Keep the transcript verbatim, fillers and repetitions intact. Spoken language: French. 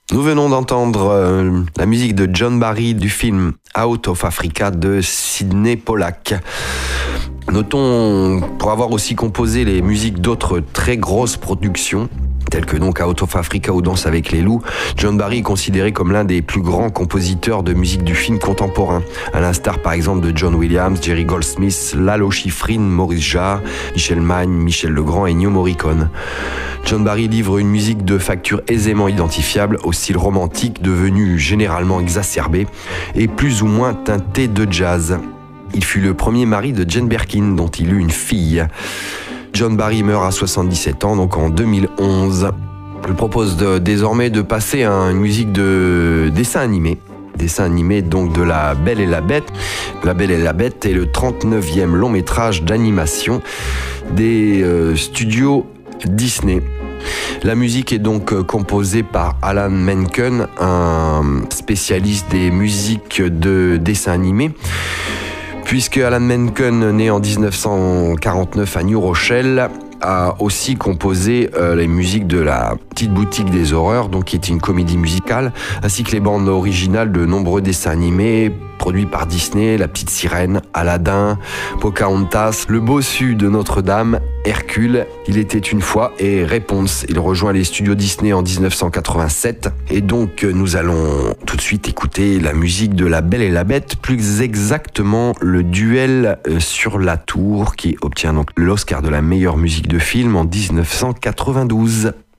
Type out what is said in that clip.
Nous venons d'entendre euh, la musique de John Barry du film Out of Africa de Sydney Pollack. Notons, pour avoir aussi composé les musiques d'autres très grosses productions, telles que donc Out of Africa ou Danse avec les loups, John Barry est considéré comme l'un des plus grands compositeurs de musique du film contemporain, à l'instar par exemple de John Williams, Jerry Goldsmith, Lalo Schifrin, Maurice Jarre, Michel Magne, Michel Legrand et Ennio Morricone. John Barry livre une musique de facture aisément identifiable au style romantique devenu généralement exacerbé et plus ou moins teinté de jazz. Il fut le premier mari de Jane Birkin dont il eut une fille. John Barry meurt à soixante-dix-sept ans, donc en deux mille onze. Je propose de, désormais de passer à une musique de dessin animé. Dessin animé donc de La Belle et la Bête. La Belle et la Bête est le trente-neuvième long métrage d'animation des euh, studios Disney. La musique est donc composée par Alan Menken, un spécialiste des musiques de dessins animés. Puisque Alan Menken, né en dix-neuf cent quarante-neuf à New Rochelle, a aussi composé euh, les musiques de La Petite Boutique des Horreurs, donc qui est une comédie musicale, ainsi que les bandes originales de nombreux dessins animés produits par Disney, La Petite Sirène, Aladdin, Pocahontas, Le Bossu de Notre-Dame, Hercule, Il était une fois et Réponse. Il rejoint les studios Disney en dix-neuf cent quatre-vingt-sept et donc nous allons tout de suite écouter la musique de La Belle et la Bête, plus exactement le duel sur la tour qui obtient donc l'Oscar de la meilleure musique de film en dix-neuf cent quatre-vingt-douze.